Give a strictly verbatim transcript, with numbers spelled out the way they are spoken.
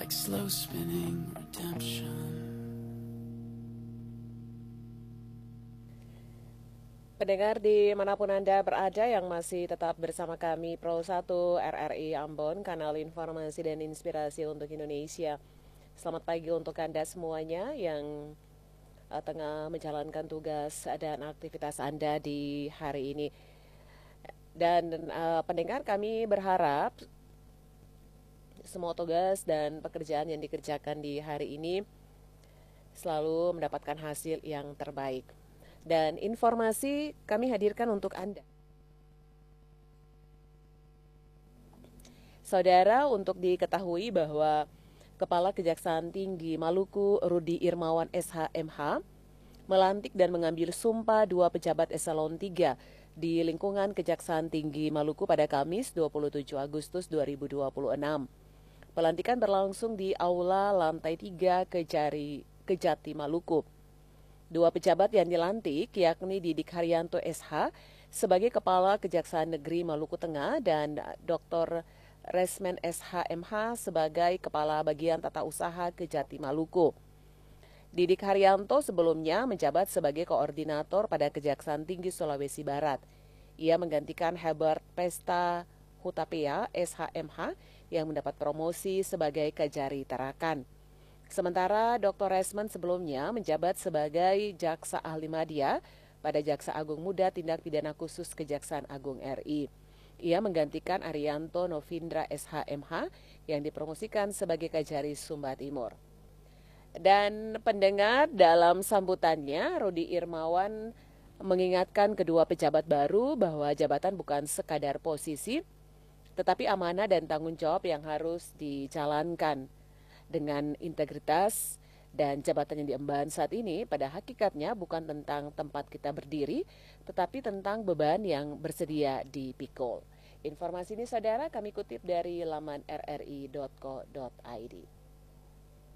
like slow spinning redemption. Pendengar dimanapun Anda berada yang masih tetap bersama kami Pro satu R R I Ambon, kanal informasi dan inspirasi untuk Indonesia. Selamat pagi untuk Anda semuanya yang uh, tengah menjalankan tugas dan aktivitas Anda di hari ini. Dan uh, pendengar, kami berharap semua tugas dan pekerjaan yang dikerjakan di hari ini selalu mendapatkan hasil yang terbaik. Dan informasi kami hadirkan untuk Anda. Saudara, untuk diketahui bahwa Kepala Kejaksaan Tinggi Maluku Rudi Irmawan S H M H melantik dan mengambil sumpah dua pejabat eselon tiga di lingkungan Kejaksaan Tinggi Maluku pada Kamis dua puluh tujuh Agustus dua ribu dua puluh enam. Pelantikan berlangsung di Aula Lantai tiga Kejari, Kejati Maluku. Dua pejabat yang dilantik yakni Didik Haryanto S H sebagai Kepala Kejaksaan Negeri Maluku Tengah dan Doktor Resmen S H M H sebagai Kepala Bagian Tata Usaha Kejati Maluku. Didik Haryanto sebelumnya menjabat sebagai Koordinator pada Kejaksaan Tinggi Sulawesi Barat. Ia menggantikan Herbert Pesta Hutapea S H M H yang mendapat promosi sebagai Kajari Tarakan. Sementara Doktor Resmen sebelumnya menjabat sebagai Jaksa Ahli Madya pada Jaksa Agung Muda Tindak Pidana Khusus Kejaksaan Agung R I. Ia menggantikan Arianto Novindra S H M H yang dipromosikan sebagai Kajari Sumba Timur. Dan pendengar, dalam sambutannya Rudi Irmawan mengingatkan kedua pejabat baru bahwa jabatan bukan sekadar posisi, tetapi amanah dan tanggung jawab yang harus dijalankan dengan integritas. Dan jabatan yang diemban saat ini pada hakikatnya bukan tentang tempat kita berdiri, tetapi tentang beban yang bersedia dipikul. Informasi ini saudara kami kutip dari laman r r i dot co dot i d.